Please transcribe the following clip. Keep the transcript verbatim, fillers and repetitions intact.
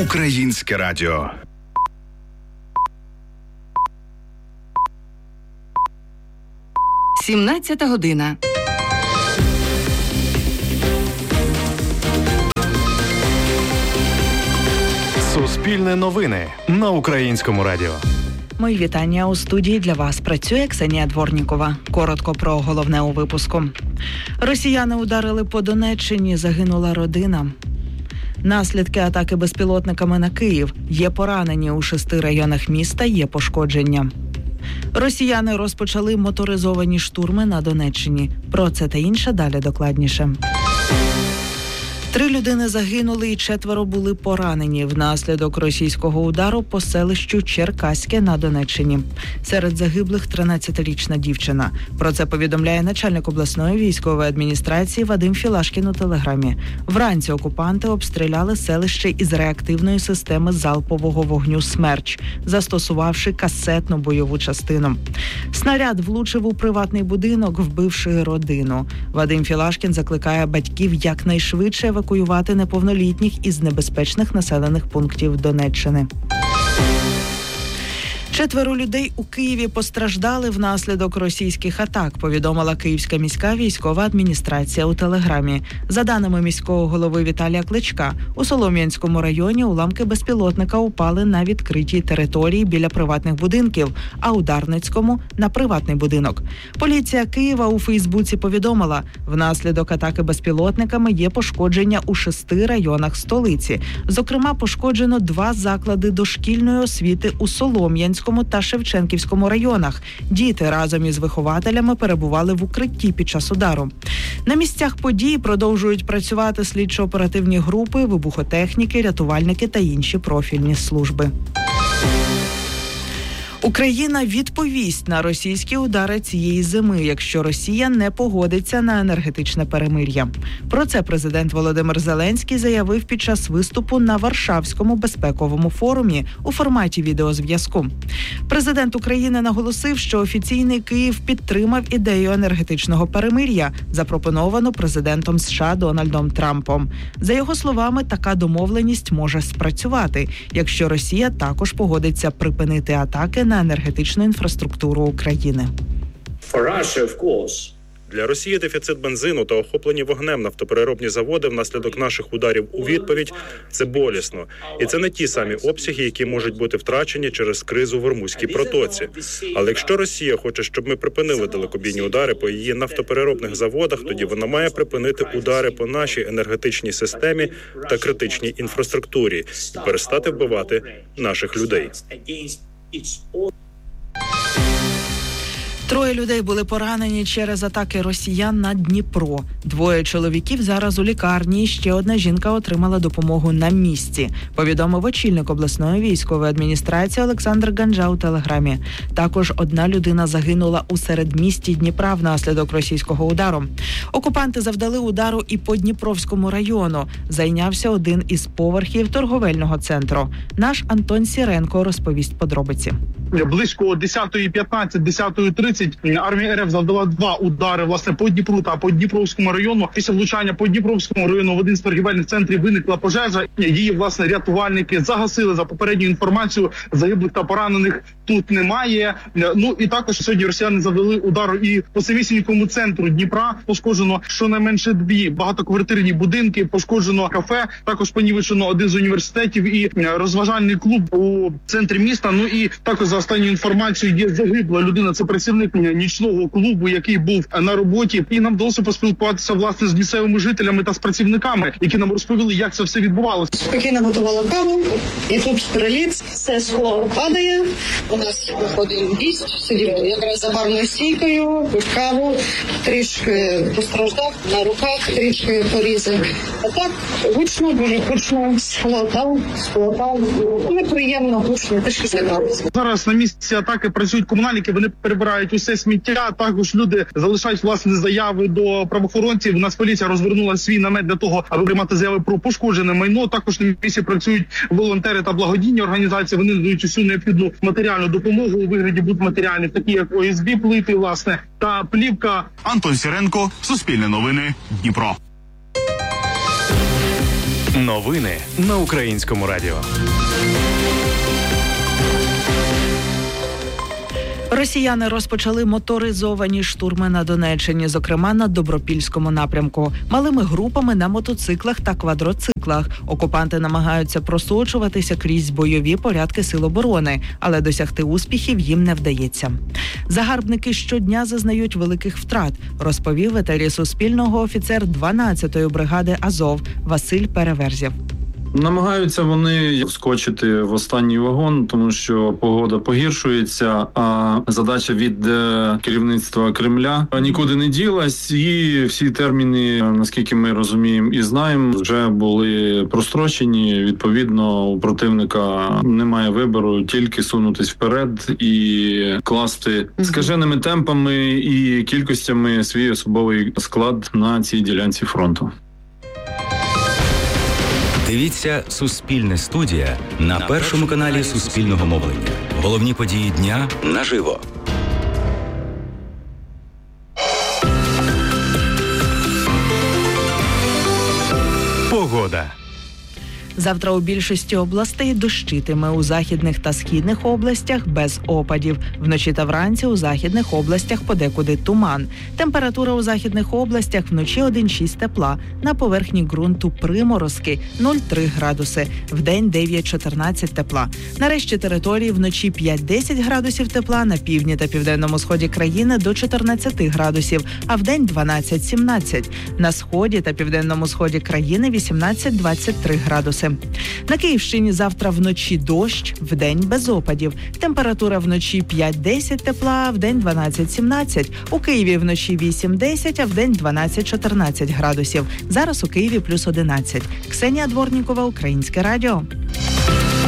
Українське радіо. сімнадцята година. Суспільне новини на Українському радіо. Мої вітання. У студії для вас працює Ксенія Дворнікова. Коротко про головне у випуску. Росіяни ударили по Донеччині, загинула родина. Наслідки атаки безпілотниками на Київ. Є поранені у шести районах міста, є пошкодження. Росіяни розпочали моторизовані штурми на Донеччині. Про це та інше далі докладніше. Три людини загинули і четверо були поранені внаслідок російського удару по селищу Черкаське на Донеччині. Серед загиблих тринадцятирічна дівчина. Про це повідомляє начальник обласної військової адміністрації Вадим Філашкін у телеграмі. Вранці окупанти обстріляли селище із реактивної системи залпового вогню «Смерч», застосувавши касетну бойову частину. Снаряд влучив у приватний будинок, вбивши родину. Вадим Філашкін закликає батьків якнайшвидше евакуювати неповнолітніх із небезпечних населених пунктів Донеччини. Четверо людей у Києві постраждали внаслідок російських атак, повідомила Київська міська військова адміністрація у телеграмі. За даними міського голови Віталія Кличка, у Солом'янському районі уламки безпілотника упали на відкритій території біля приватних будинків, а у Дарницькому – на приватний будинок. Поліція Києва у Фейсбуці повідомила, внаслідок атаки безпілотниками є пошкодження у шести районах столиці. Зокрема, пошкоджено два заклади дошкільної освіти у Солом'янському та Шевченківському районах. Діти разом із вихователями перебували в укритті під час удару. На місцях подій продовжують працювати слідчо-оперативні групи, вибухотехніки, рятувальники та інші профільні служби. Україна відповість на російські удари цієї зими, якщо Росія не погодиться на енергетичне перемир'я. Про це президент Володимир Зеленський заявив під час виступу на Варшавському безпековому форумі у форматі відеозв'язку. Президент України наголосив, що офіційний Київ підтримав ідею енергетичного перемир'я, запропоновану президентом США Дональдом Трампом. За його словами, така домовленість може спрацювати, якщо Росія також погодиться припинити атаки на енергетичну інфраструктуру України. Для Росії дефіцит бензину та охоплені вогнем нафтопереробні заводи внаслідок наших ударів у відповідь – це болісно. І це не ті самі обсяги, які можуть бути втрачені через кризу в Ормузькій протоці. Але якщо Росія хоче, щоб ми припинили далекобійні удари по її нафтопереробних заводах, тоді вона має припинити удари по нашій енергетичній системі та критичній інфраструктурі і перестати вбивати наших людей. Троє людей були поранені через атаки росіян на Дніпро. Двоє чоловіків зараз у лікарні, ще одна жінка отримала допомогу на місці, повідомив очільник обласної військової адміністрації Олександр Ганджа у телеграмі. Також одна людина загинула у середмісті Дніпра внаслідок російського удару. Окупанти завдали удару і по Дніпровському району. Зайнявся один із поверхів торговельного центру. Наш Антон Сіренко розповість подробиці. Близько десята п'ятнадцять, десята тридцять армія РФ завдала два удари, власне, по Дніпру та по Дніпровському району. Після влучання по Дніпровському району в один з торгівельних центрів виникла пожежа. Її, власне, рятувальники загасили. За попередньою інформацією, загиблих та поранених тут немає. Ну і також сьогодні росіяни завдали удару і по самісінькому центру Дніпра. Пошкоджено щонайменше дві багатоквартирні будинки, пошкоджено кафе, також понівечено один з університетів і розважальний клуб у центрі міста. Ну і також за останньою інформацією є загибла людина. Це працівник нічного клубу, який був на роботі. І нам вдалося поспілкуватися, власне, з місцевими жителями та з працівниками, які нам розповіли, як це все відбувалося. Спокійно готувала каву, і тут приліт, все скло падає. У нас виходить гість, сидів якраз за барною стійкою, пив каву, трішки постраждав на руках, трішки порізав. А так гучно, дуже гучно, схлопав, схлопав. Неприємно, гучно, трішки злякалися. Зараз на місці атаки працюють комунальники, вони перебирають усе сміття. Також люди залишають, власне, заяви до правоохоронців. У нас поліція розвернула свій намет для того, аби приймати заяви про пошкоджене майно. Також на місці працюють волонтери та благодійні організації. Вони надають усю необхідну матеріальну допомогу у вигляді будматеріалів, такі як О С Б плити, власне, та плівка. Антон Сіренко, Суспільне новини, Дніпро. Новини на Українському радіо. Росіяни розпочали моторизовані штурми на Донеччині, зокрема на Добропільському напрямку. Малими групами на мотоциклах та квадроциклах. Окупанти намагаються просочуватися крізь бойові порядки Сил оборони, але досягти успіхів їм не вдається. Загарбники щодня зазнають великих втрат, розповів в етері Суспільного офіцер дванадцятої бригади Азов Василь Переверзєв. Намагаються вони вскочити в останній вагон, тому що погода погіршується, а задача від керівництва Кремля нікуди не ділась, і всі терміни, наскільки ми розуміємо і знаємо, вже були прострочені. Відповідно, у противника немає вибору, тільки сунутись вперед і класти скаженими темпами і кількостями свій особовий склад на цій ділянці фронту. Дивіться «Суспільне студія» на першому каналі Суспільного мовлення. Головні події дня наживо. Погода. Завтра у більшості областей дощитиме, у західних та східних областях без опадів. Вночі та вранці у західних областях подекуди туман. Температура у західних областях вночі один-шість тепла, на поверхні ґрунту приморозки нуль-три градуси, вдень дев'ять-чотирнадцять тепла. На решті території вночі п'ять-десять градусів тепла, на півдні та південному сході країни до чотирнадцять градусів, а вдень дванадцять-сімнадцять. На сході та південному сході країни вісімнадцять-двадцять три градуси. На Київщині завтра вночі дощ, вдень без опадів. Температура вночі п'ять-десять тепла, вдень дванадцять-сімнадцять. У Києві вночі вісім-десять, а вдень дванадцять-чотирнадцять градусів. Зараз у Києві плюс одинадцять. Ксенія Дворнікова, Українське радіо.